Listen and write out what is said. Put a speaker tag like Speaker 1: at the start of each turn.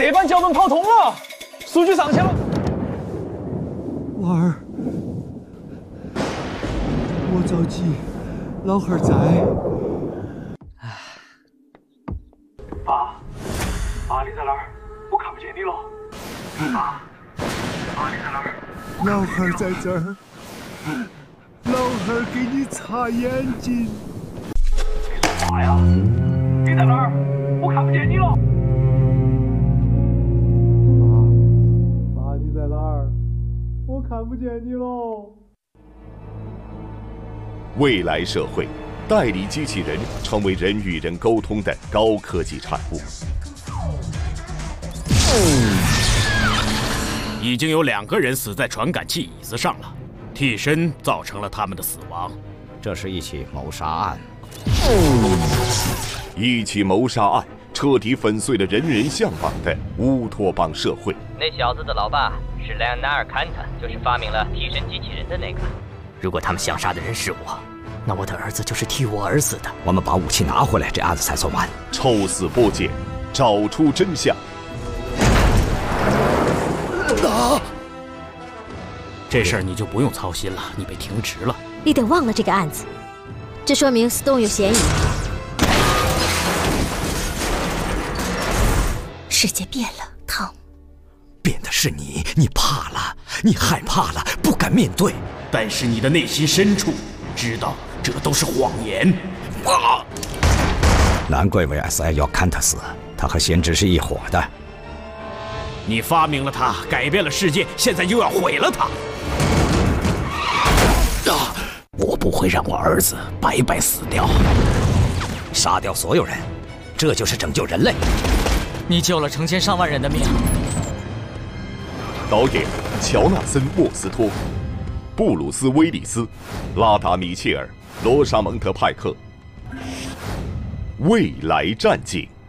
Speaker 1: 这班脚本跑通了，数据上去了。
Speaker 2: 娃儿，莫着急，老汉儿在。
Speaker 1: 爸，你在哪儿？我看不见你了。爸，你在哪儿？
Speaker 2: 老汉儿在这儿，老汉儿给你擦眼睛。
Speaker 1: 你说啥呀？你在哪儿？我看不见你了。
Speaker 2: 爸，你在哪儿？我看不见你喽。
Speaker 3: 未来社会，代理机器人成为人与人沟通的高科技产物。
Speaker 4: 已经有2个人死在传感器椅子上了，替身造成了他们的死亡。
Speaker 5: 这是一起谋杀案。
Speaker 3: 一起谋杀案彻底粉碎了人人向往的乌托邦社会。
Speaker 6: 那小子的老爸是莱昂纳尔·坎特，就是发明了替身机器人的那个。如果他们想杀的人是我，那我的儿子就是替我而死的。
Speaker 5: 我们把武器拿回来，这案子才算完。
Speaker 3: 抽丝剥茧，找出真相。
Speaker 4: 这事儿你就不用操心了，你被停职了。
Speaker 7: 你得忘了这个案子，这说明 Stone 有嫌疑。世界变了，汤。
Speaker 5: 变的是你，你怕了，你害怕了，不敢面对。
Speaker 4: 但是你的内心深处知道这都是谎言。
Speaker 5: 难怪 VSI 要坎特死，他和先知是一伙的。
Speaker 4: 你发明了它，改变了世界，现在又要毁了它。我不会让我儿子白白死掉。
Speaker 5: 杀掉所有人，这就是拯救人类。
Speaker 6: 你救了成千上万人的命。
Speaker 3: 导演乔纳森·莫斯托、布鲁斯·威利斯、拉达·米切尔、罗莎蒙特·派克。未来战警。